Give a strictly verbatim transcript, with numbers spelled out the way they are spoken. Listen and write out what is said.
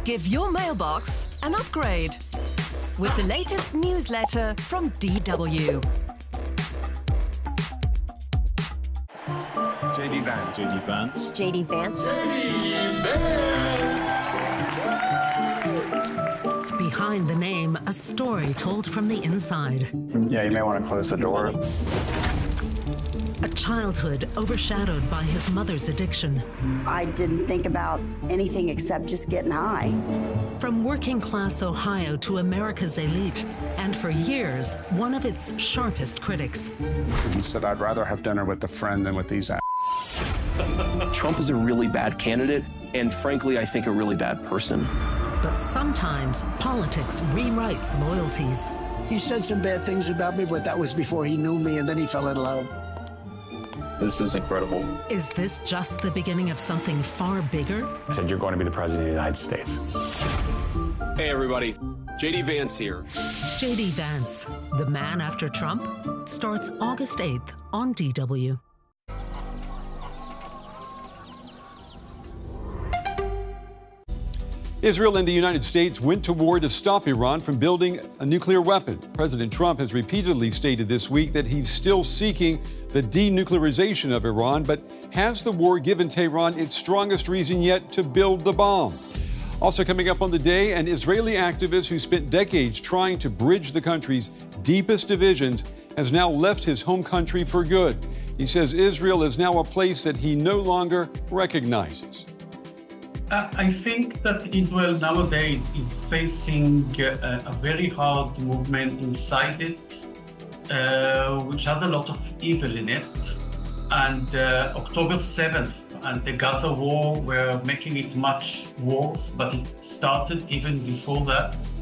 Give your mailbox an upgrade with the latest newsletter from D W. J D Vance. J D Vance. J D Vance. J D Vance. Behind the name, a story told from the inside. Yeah, you may want to close the door. A childhood overshadowed by his mother's addiction. I didn't think about anything except just getting high. From working class Ohio to America's elite, and for years, one of its sharpest critics. He said, I'd rather have dinner with a friend than with these a**. Trump is a really bad candidate, and frankly, I think a really bad person. But sometimes politics rewrites loyalties. He said some bad things about me, but that was before he knew me, and then he fell in love. This is incredible. Is this just the beginning of something far bigger? I said, you're going to be the president of the United States. Hey, everybody. J D Vance here. J D Vance, the man after Trump, starts August eighth on D W. Israel and the United States went to war to stop Iran from building a nuclear weapon. President Trump has repeatedly stated this week that he's still seeking the denuclearization of Iran, but has the war given Tehran its strongest reason yet to build the bomb? Also coming up on the day, an Israeli activist who spent decades trying to bridge the country's deepest divisions has now left his home country for good. He says Israel is now a place that he no longer recognizes. Uh, I think that Israel nowadays is facing uh, a very hard movement inside it, uh, which has a lot of evil in it. And uh, October seventh and the Gaza war were making it much worse, but it started even before that.